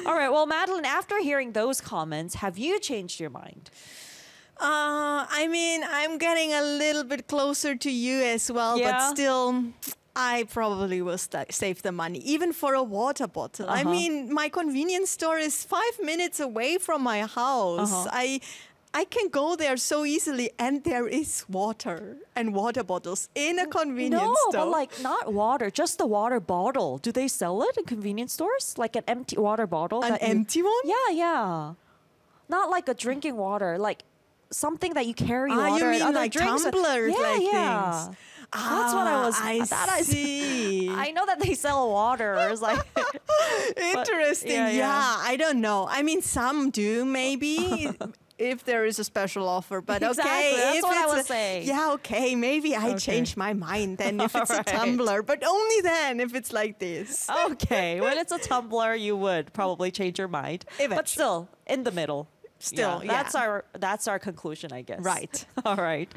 All right. Well, Madeline, after hearing those comments, have you changed your mind? I mean, I'm getting a little bit closer to you as well, Yeah. but still, I probably will save the money, even for a water bottle. I mean, my convenience store is 5 minutes away from my house. I can go there so easily, and there is water and water bottles in a convenience store. No, but like not water, just the water bottle. Do they sell it in convenience stores? Like an empty water bottle? An empty one? Yeah, yeah. Not like a drinking water, like something that you carry water. You and mean other like drinks. tumblers, Yeah, like yeah. things? That's what I was. I see. I know that they sell water. It's like Interesting. Yeah, I don't know. I mean, some do maybe. If there is a special offer, but Exactly, okay. that's if what I it's was saying. Yeah, okay. Maybe I change my mind then if it's a tumbler, but only then if it's like this. Okay, when it's a tumbler, you would probably change your mind. But Eventually. still, in the middle. Still, yeah. That's our conclusion, I guess. Right. All right.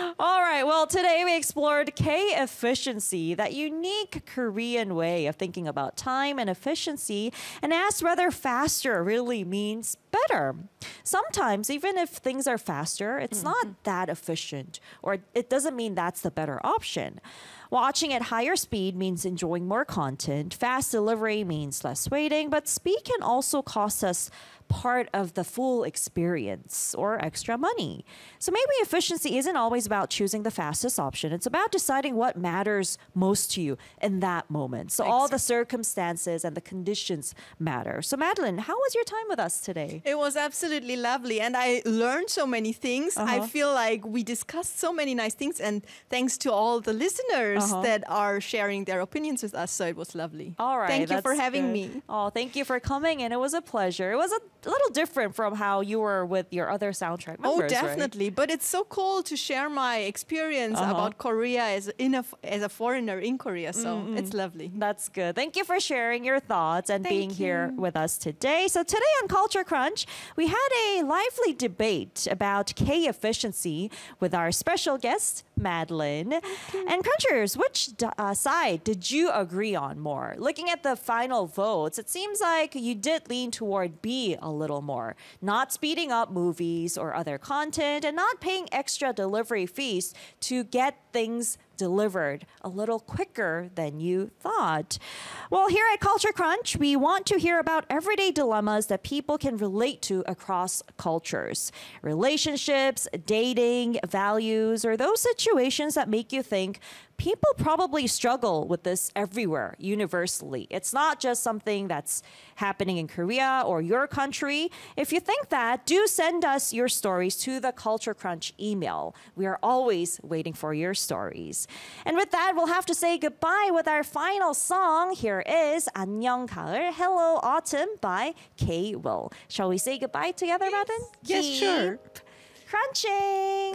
Well, today we explored K-efficiency, that unique Korean way of thinking about time and efficiency, and asked whether faster really means better. Sometimes, even if things are faster, it's not that efficient, or it doesn't mean that's the better option. Watching at higher speed means enjoying more content. Fast delivery means less waiting, but speed can also cost us part of the full experience or extra money. So maybe efficiency isn't always about choosing the fastest option. It's about deciding what matters most to you in that moment. So all the circumstances and the conditions matter. So Madeline, how was your time with us today? It was absolutely lovely, and I learned so many things. I feel like we discussed so many nice things, and thanks to all the listeners that are sharing their opinions with us. So it was lovely. All right. Thank you for that's having good. me. Oh, thank you for coming, and it was a pleasure. It was a little different from how you were with your other soundtrack members, Oh, right? definitely. But it's so cool to share my experience about Korea as a foreigner in Korea. So it's lovely. That's good. Thank you for sharing your thoughts and being here with us today. So today on Culture Crunch, we had a lively debate about K-efficiency with our special guest, Madeline. And Crunchers, which side did you agree on more? Looking at the final votes, it seems like you did lean toward B a little more. Not speeding up movies or other content, and not paying extra delivery fees to get things delivered a little quicker than you thought. Well, here at Culture Crunch, we want to hear about everyday dilemmas that people can relate to across cultures. Relationships, dating, values, or those situations that make you think people probably struggle with this everywhere, universally. It's not just something that's happening in Korea or your country. If you think that, do send us your stories to the Culture Crunch email. We are always waiting for your stories. And with that, we'll have to say goodbye with our final song. Here is 안녕 가을, Hello Autumn by K. Will. Shall we say goodbye together, Madeline? Yes, sure. Keep crunching.